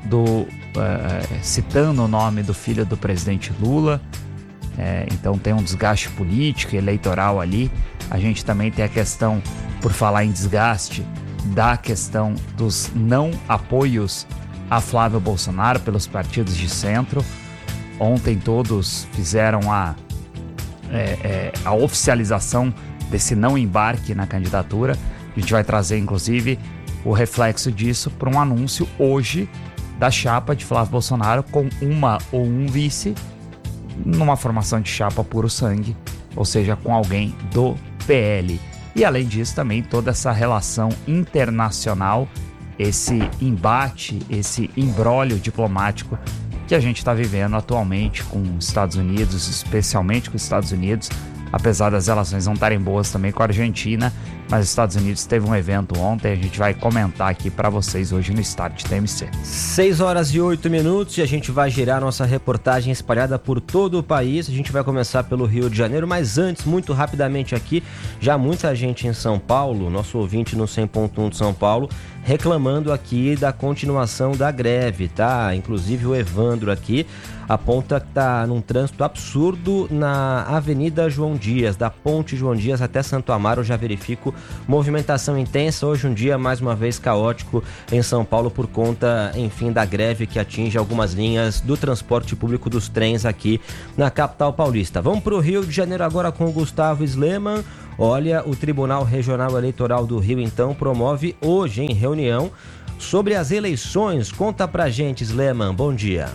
citando o nome do filho do presidente Lula. Então tem um desgaste político e eleitoral ali. A gente também tem a questão, por falar em desgaste, da questão dos não apoios a Flávio Bolsonaro pelos partidos de centro. Ontem todos fizeram a oficialização desse não embarque na candidatura. A gente vai trazer, inclusive, o reflexo disso para um anúncio hoje da chapa de Flávio Bolsonaro com uma ou um vice numa formação de chapa puro sangue, ou seja, com alguém do PL. E além disso também toda essa relação internacional, esse embate, esse imbróglio diplomático que a gente está vivendo atualmente com os Estados Unidos, especialmente com os Estados Unidos, apesar das relações não estarem boas também com a Argentina, mas os Estados Unidos teve um evento ontem, a gente vai comentar aqui para vocês hoje no Start TMC. 6h08 e a gente vai girar nossa reportagem espalhada por todo o país. A gente vai começar pelo Rio de Janeiro, mas antes, muito rapidamente aqui, já muita gente em São Paulo, nosso ouvinte no 100.1 de São Paulo, reclamando aqui da continuação da greve, tá? Inclusive o Evandro aqui aponta que tá num trânsito absurdo na Avenida João Dias, da Ponte João Dias até Santo Amaro. Eu já verifico movimentação intensa. Hoje um dia mais uma vez caótico em São Paulo por conta, enfim, da greve que atinge algumas linhas do transporte público dos trens aqui na capital paulista. Vamos para o Rio de Janeiro agora com o Gustavo Sleman. Olha, o Tribunal Regional Eleitoral do Rio, então, promove hoje em reunião sobre as eleições. Conta pra gente, Sleman. Bom dia.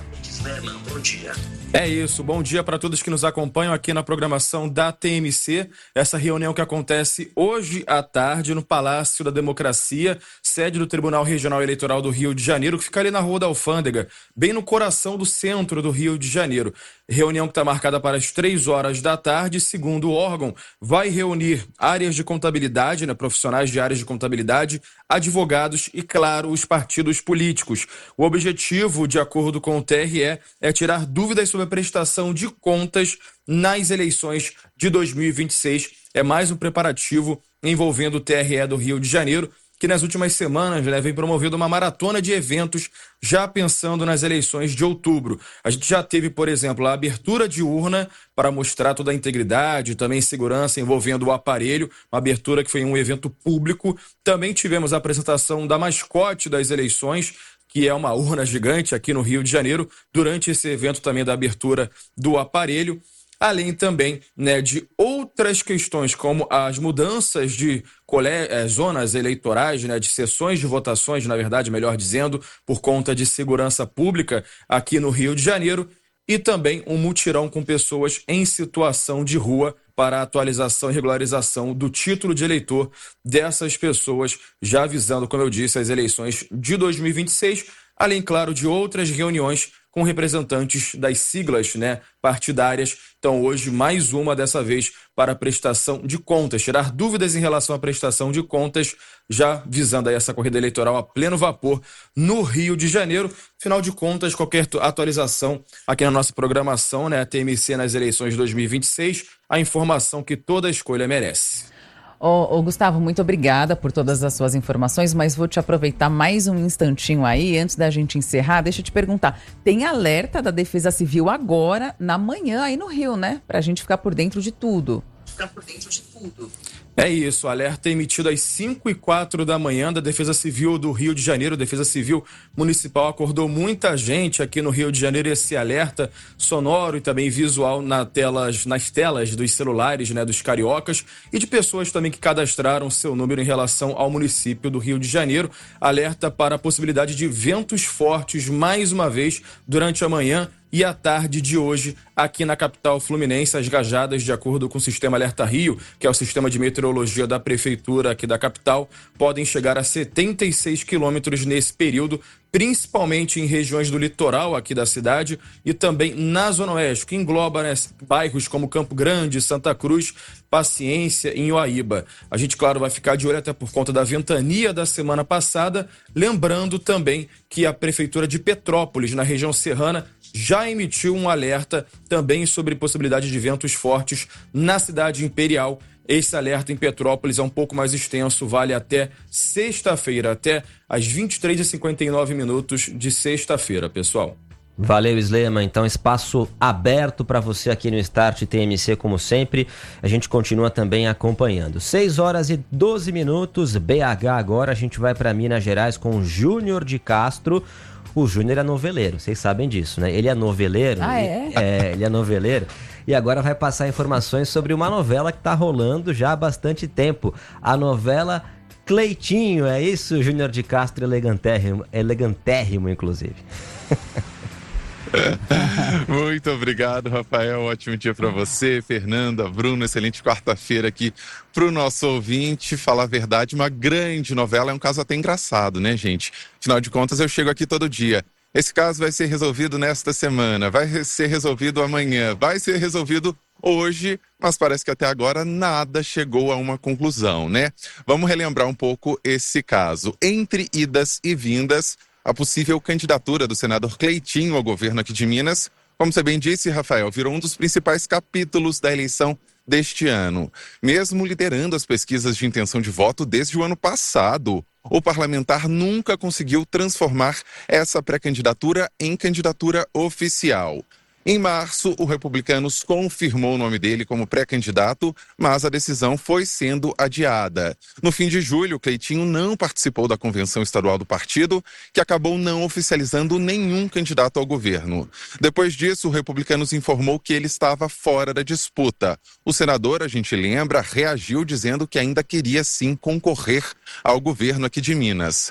É isso, bom dia para todos que nos acompanham aqui na programação da TMC. Essa reunião que acontece hoje à tarde no Palácio da Democracia, sede do Tribunal Regional Eleitoral do Rio de Janeiro, que fica ali na Rua da Alfândega, bem no coração do centro do Rio de Janeiro. Reunião que está marcada para as 3h da tarde, segundo o órgão, vai reunir áreas de contabilidade, profissionais de áreas de contabilidade, advogados e, claro, os partidos políticos. O objetivo, de acordo com o TRE, é tirar dúvidas sobre a prestação de contas nas eleições de 2026. É mais um preparativo envolvendo o TRE do Rio de Janeiro, que nas últimas semanas vem promovendo uma maratona de eventos já pensando nas eleições de outubro. A gente já teve, por exemplo, a abertura de urna para mostrar toda a integridade, também segurança envolvendo o aparelho, uma abertura que foi um evento público. Também tivemos a apresentação da mascote das eleições, que é uma urna gigante aqui no Rio de Janeiro, durante esse evento também da abertura do aparelho. Além também de outras questões, como as mudanças de zonas eleitorais, de sessões de votações, na verdade, melhor dizendo, por conta de segurança pública aqui no Rio de Janeiro, e também um mutirão com pessoas em situação de rua para a atualização e regularização do título de eleitor dessas pessoas, já visando, como eu disse, as eleições de 2026, além, claro, de outras reuniões com representantes das siglas partidárias. Então, hoje, mais uma dessa vez para a prestação de contas, tirar dúvidas em relação à prestação de contas, já visando aí essa corrida eleitoral a pleno vapor no Rio de Janeiro. Afinal de contas, qualquer atualização aqui na nossa programação, a TMC nas eleições de 2026, a informação que toda escolha merece. Gustavo, muito obrigada por todas as suas informações, mas vou te aproveitar mais um instantinho aí, antes da gente encerrar, deixa eu te perguntar, tem alerta da Defesa Civil agora, na manhã, aí no Rio, pra gente ficar por dentro de tudo. É isso, alerta emitido às 5h04 da manhã da Defesa Civil do Rio de Janeiro. Defesa Civil Municipal acordou muita gente aqui no Rio de Janeiro. Esse alerta sonoro e também visual nas telas dos celulares, dos cariocas e de pessoas também que cadastraram seu número em relação ao município do Rio de Janeiro. Alerta para a possibilidade de ventos fortes mais uma vez durante a manhã e à tarde de hoje aqui na capital fluminense. As rajadas, de acordo com o Sistema Alerta Rio, que é o sistema de meteorologia da prefeitura aqui da capital, podem chegar a 76 quilômetros nesse período, principalmente em regiões do litoral aqui da cidade e também na Zona Oeste, que engloba bairros como Campo Grande, Santa Cruz, Paciência e Inhoaíba. A gente, claro, vai ficar de olho até por conta da ventania da semana passada, lembrando também que a Prefeitura de Petrópolis, na região serrana, já emitiu um alerta também sobre possibilidade de ventos fortes na cidade imperial. Esse alerta em Petrópolis é um pouco mais extenso, vale até sexta-feira, até às 23h59 de sexta-feira, pessoal. Valeu, Sleman. Então, espaço aberto para você aqui no Start TMC, como sempre. A gente continua também acompanhando. 6h12, BH agora. A gente vai para Minas Gerais com o Júnior de Castro. O Júnior é noveleiro, vocês sabem disso, Ele é noveleiro. Ele é noveleiro. E agora vai passar informações sobre uma novela que está rolando já há bastante tempo. A novela Cleitinho, é isso, Júnior de Castro, elegantérrimo inclusive. Muito obrigado, Rafael. Ótimo dia para você, Fernanda, Bruno. Excelente quarta-feira aqui para o nosso ouvinte. Falar a verdade, uma grande novela. É um caso até engraçado, né, gente? Afinal de contas, eu chego aqui todo dia. Esse caso vai ser resolvido nesta semana, vai ser resolvido amanhã, vai ser resolvido hoje, mas parece que até agora nada chegou a uma conclusão, né? Vamos relembrar um pouco esse caso. Entre idas e vindas, a possível candidatura do senador Cleitinho ao governo aqui de Minas, como você bem disse, Rafael, virou um dos principais capítulos da eleição deste ano. Mesmo liderando as pesquisas de intenção de voto desde o ano passado, o parlamentar nunca conseguiu transformar essa pré-candidatura em candidatura oficial. Em março, o Republicanos confirmou o nome dele como pré-candidato, mas a decisão foi sendo adiada. No fim de julho, Cleitinho não participou da convenção estadual do partido, que acabou não oficializando nenhum candidato ao governo. Depois disso, o Republicanos informou que ele estava fora da disputa. O senador, a gente lembra, reagiu dizendo que ainda queria sim concorrer ao governo aqui de Minas.